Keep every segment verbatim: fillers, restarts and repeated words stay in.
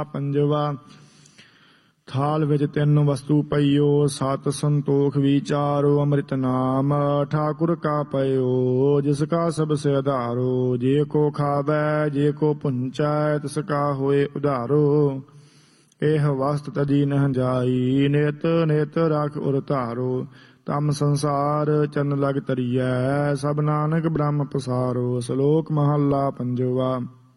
ਮਹੱਲਾ ਪੰਜਵਾ। ਥਾਲ ਵਿੱਚ ਤਿੰਨ ਵਸਤੂ ਪਈਓ, ਸਤ ਸੰਤੋਖ ਵਿਚਾਰੋ, ਅੰਮ੍ਰਿਤ ਨਾਮ ਠਾਕੁਰ ਕਾ ਪਇਓ, ਜਿਸ ਕਾ ਸਭ ਸੇ ਆਧਾਰੋ, ਜੇ ਕੋ ਖਾਵੈ ਜੇ ਕੋ ਪੁੰਚੈ, ਤਿਸ ਕਾ ਹੋਏ ਉਧਾਰੋ। ਇਹ ਵਸਤ ਤਜੀ ਨਹ ਜਾਈ, ਨਿਤ ਨਿਤ ਰਖ ਉਰ ਧਾਰੋ, ਤਮ ਸੰਸਾਰ ਚਰਨ ਲਗ ਤਰੀਐ, ਸਭ ਨਾਨਕ ਬ੍ਰਹਮ ਪਸਾਰੋ। ਸ਼ਲੋਕ ਮਹੱਲਾ ਪੰਜਵਾ।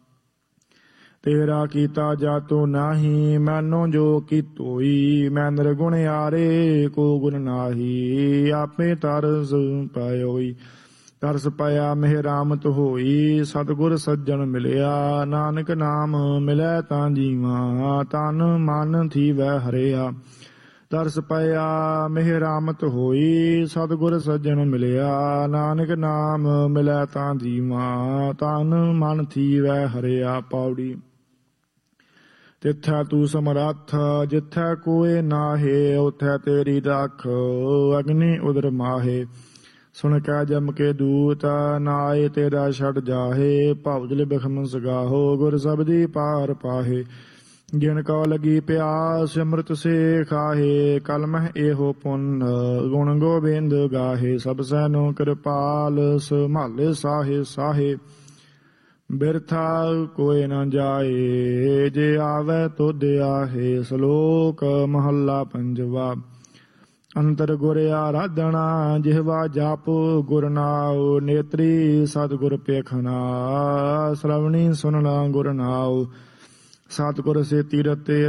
ਤੇਰਾ ਕੀਤਾ ਜਾਤੋ ਨਾਹੀ, ਮੈਨੋ ਜੋ ਕੀਤੋਈ, ਮੈਂ ਨਿਰਗੁਣ ਆਰੇ ਕੋ ਗੁਣ ਨਾਹੀ, ਆਪੇ ਤਰਸ ਪਾਇਓਈ। ਤਰਸ ਪਾਇਆ ਮਿਹ ਰਾਮਤ ਹੋਈ, ਸਤਿਗੁਰ ਸੱਜਣ ਮਿਲਿਆ, ਨਾਨਕ ਨਾਮ ਮਿਲੈ ਤਾਂ ਜੀਵਾ, ਤਨ ਮਨ ਥੀਵੈ ਹਰਿਆ। ਤਰਸ ਪਾਇਆ ਮਿਹ ਰਾਮਤ ਹੋਈ, ਸਤਿਗੁਰ ਸੱਜਣ ਮਿਲਿਆ, ਨਾਨਕ ਨਾਮ ਮਿਲੈ ਤਾਂ ਜੀਵਾ, ਤਨ ਮਨ ਥੀਵੈ ਹਰਿਆ। ਪੌੜੀ। ਤਿੱਥੈ ਤੂੰ ਸਮਰੱਥ, ਜਿੱਥੈ ਕੋਇ ਨਾਹੇ, ਉਥੈ ਤੇਰੀ ਰਾਖ, ਅਗਨੀ ਉਦਰ ਮਾਹੇ। ਸੁਣ ਕੈ ਜਮ ਕੇ ਦੂਤ, ਨਾਏ ਤੇਰਾ ਛੜ ਜਾਹੇ, ਭਉਜਲ ਬਿਖਮ ਸਗਾਹੋ, ਗੁਰ ਸਬਦੀ ਪਾਰ ਪਾਹੇ। ਜਿਨ ਕਉ ਲਗੀ ਪਿਆਸ, ਅੰਮ੍ਰਿਤ ਸੇ ਖਾਹੇ, ਕਲਮਹਿ ਇਹੋ ਪੁੰਨ, ਗੁਣ ਗੋਬਿੰਦ ਗਾਹੇ। ਸਭ ਸੈਨੋ ਕਿਰਪਾਲ, ਸੰਭਾਲੇ ਸਾਹੇ ਸਾਹੇ, ਬਿਰਥਾ ਕੋਇ ਨ ਜਾਏ, ਜੇ ਆਵੈ ਤੁਧ ਆਹੇ। ਸ਼ਲੋਕ ਮਹੱਲਾ ਪੰਜਵਾ। ਅੰਤਰ ਗੁਰ ਆਰਾਧਨਾ, ਜਿਹਵਾ ਜਪ ਗੁਰ ਨਾਉ, ਨੇਤਰੀ ਸਤਿਗੁਰ ਪੇਖਣਾ, ਸ਼ਰਵਣੀ ਸੁਨਣਾ ਗੁਰ ਨਾਉ। ਸਤਿਗੁਰ ਸੇ ਤੀਰਥ